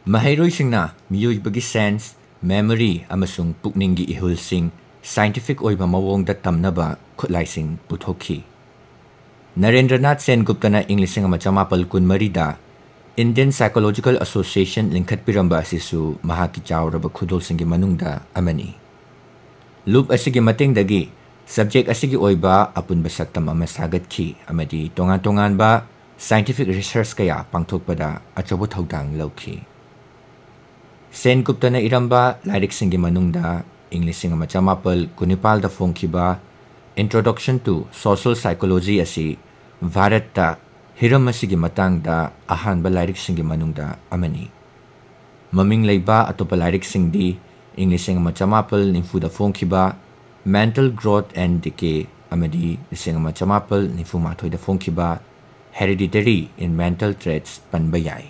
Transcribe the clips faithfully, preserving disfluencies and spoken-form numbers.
ꯃꯍꯩꯔꯣꯏꯁꯤꯡꯅ ꯃꯤꯑꯣꯏꯕꯒꯤ sense, memory ꯑꯃꯁꯨꯡ ꯄꯨꯛꯅꯤꯡꯒꯤ ꯏꯍꯨꯜꯁꯤꯡ ꯁꯥꯏꯟꯇꯤꯐꯤꯛ ꯑꯣꯏꯕ ꯃꯑꯣꯡꯗ ꯇꯝꯅꯕ ꯈꯨꯠꯂꯥꯏꯁꯤꯡ ꯄꯨꯊꯣꯛꯈꯤ꯫ ꯅꯔꯦꯟꯗ꯭ꯔꯅꯥꯊ ꯁꯦꯟꯒꯨꯞꯇꯅ ꯏꯪ ꯂꯤꯁꯤꯡ ꯑꯃ ꯆꯃꯥꯄꯜ ꯀꯨꯟꯃꯔꯤꯗ ꯏꯟꯗꯤꯌꯟ ꯁꯥꯏꯀꯣꯂꯣꯖꯤꯀꯦꯜ ꯑꯦꯁꯣꯁꯤꯌꯦꯁꯟ ꯂꯤꯡꯈꯠꯄꯤꯔꯝꯕ ꯑꯁꯤꯁꯨ ꯃꯍꯥꯛꯀꯤ ꯆꯥꯎꯔꯕ ꯈꯨꯗꯣꯜꯁꯤꯡꯒꯤ ꯃꯅꯨꯡꯗ ꯑꯃꯅꯤ꯫ ꯂꯨꯞ ꯑꯁꯤꯒꯤ ꯃꯇꯦꯡꯗꯒꯤ ꯁꯕꯖꯦꯛ ꯑꯁꯤꯒꯤ ꯑꯣꯏꯕ ꯑꯄꯨꯟꯕ ꯁꯛꯇꯝ ꯑꯃ ꯁꯥꯒꯠꯈꯤ ꯑꯃꯗꯤ ꯇꯣꯉꯥꯟ ꯇꯣꯉꯥꯟꯕ ꯁꯥꯏꯟꯇꯤꯐꯤꯛ ꯔꯤꯁꯔꯆ ꯀꯌꯥ ꯄꯥꯡꯊꯣꯛꯄꯗ ꯑꯆꯧꯕ ꯊꯧꯗꯥꯡ ꯂꯧꯈꯤ꯫ ꯁꯦꯟꯒꯨꯞꯇꯅ ꯏꯔꯝꯕ ꯂꯥꯏꯔꯤꯛꯁꯤꯡꯒꯤ ꯃꯅꯨꯡꯗ ꯏꯪ ꯂꯤꯁꯤꯡ ꯑꯃ ꯆꯃꯥꯄꯜ ꯀꯨꯟꯅꯤꯄꯥꯜꯗ ꯐꯣꯡꯈꯤꯕ ꯏꯟꯇ꯭ꯔꯣꯗꯛꯁꯟ ꯇꯨ ꯁꯣꯁꯤꯌꯦꯜ ꯁꯥꯏꯀꯣꯂꯣꯖꯤ ꯑꯁꯤ ꯚꯥꯔꯠꯇ ꯍꯤꯔꯝ ꯑꯁꯤꯒꯤ ꯃꯇꯥꯡꯗ ꯑꯍꯥꯟꯕ ꯂꯥꯏꯔꯤꯛꯁꯤꯡꯒꯤ ꯃꯅꯨꯡꯗ ꯑꯃꯅꯤ꯫ ꯃꯃꯤꯡ ꯂꯩꯕ ꯑꯇꯣꯞꯄ ꯂꯥꯏꯔꯤꯛꯁꯤꯡꯗꯤ ꯏꯪ ꯂꯤꯁꯤꯡ ꯑꯃ ꯆꯃꯥꯄꯜ ꯅꯤꯐꯨꯗ ꯐꯣꯡꯈꯤꯕ ꯃꯦꯟꯇꯦꯜ ꯒ꯭ꯔꯣꯊ ꯑꯦꯟड ꯗꯤꯀꯦ ꯑꯃꯗꯤ ꯂꯤꯁꯤꯡ ꯑꯃ ꯆꯃꯥꯄꯜ ꯅꯤꯐꯨꯃꯥꯊꯣꯏꯗ ꯐꯣꯡꯈꯤꯕ ꯍꯦꯔꯤꯗꯤꯇꯔꯤ ꯏꯟ ꯃꯦꯟꯇꯦꯜ ꯇ꯭ꯔꯦꯠꯁ ꯄꯟꯕ ꯌꯥꯏ꯫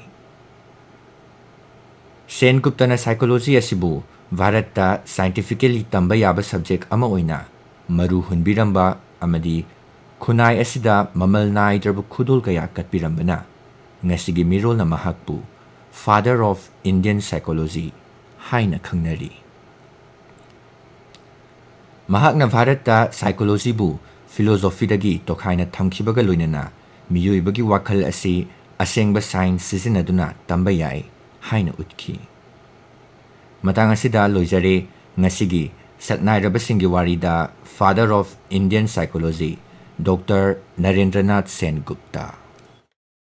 ꯁꯦꯟꯒꯨꯞꯇꯅ ꯁꯥꯏꯀꯣꯂꯣꯖꯤ ꯑꯁꯤꯕꯨ ꯚꯥꯔꯠꯇ ꯁꯥꯏꯟꯇꯤꯐꯤꯀꯦꯂꯤ ꯇꯝꯕ ꯌꯥꯕ ꯁꯕꯖꯦꯛ ꯑꯃ ꯑꯣꯏꯅ ꯃꯔꯨ ꯍꯨꯟꯕꯤꯔꯝꯕ ꯑꯃꯗꯤ ꯈꯨꯟꯅꯥꯏ ꯑꯁꯤꯗ ꯃꯃꯜ ꯅꯥꯏꯗ꯭ꯔꯕ ꯈꯨꯗꯣꯜ ꯀꯌꯥ ꯀꯠꯄꯤꯔꯝꯕꯅ ꯉꯁꯤꯒꯤ ꯃꯤꯔꯣꯜꯅ ꯃꯍꯥꯛꯄꯨ ꯐꯥꯗꯔ ꯑꯣꯐ ꯏꯟꯗꯤꯌꯟ ꯁꯥꯏꯀꯣꯂꯣꯖꯤ ꯍꯥꯏꯅ ꯈꯪꯅꯔꯤ꯫ ꯃꯍꯥꯛꯅ ꯚꯥꯔꯠꯇ ꯁꯥꯏꯀꯣꯂꯣꯖꯤꯕꯨ ꯐꯤꯂꯣꯁꯣꯐꯤꯗꯒꯤ ꯇꯣꯈꯥꯏꯅ ꯊꯝꯈꯤꯕꯒ ꯂꯣꯏꯅꯅ ꯃꯤꯑꯣꯏꯕꯒꯤ ꯋꯥꯈꯜ ꯑꯁꯤ ꯑꯁꯦꯡꯕ ꯁꯥꯏꯟꯁ ꯁꯤꯖꯤꯟꯅꯗꯨꯅ ꯇꯝꯕ ꯌꯥꯏ ꯍꯥꯏꯅ ꯎꯠꯈꯤ꯫ ꯃꯇꯥꯡ ꯑꯁꯤꯗ ꯂꯣꯏꯖꯔꯦ ꯉꯁꯤꯒꯤ ꯁꯛꯅꯥꯏꯔꯕꯁꯤꯡꯒꯤ ꯋꯥꯔꯤꯗ father of Indian psychology doctor ꯅꯔꯦꯟꯗ꯭ꯔꯅꯥꯊ ꯁꯦꯟꯒꯨꯞꯇ꯫